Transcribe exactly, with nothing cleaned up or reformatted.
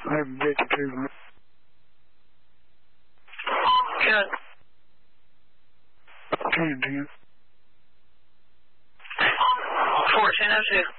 I'm vegetarian. Good. Ten, ten. fourteen oh two.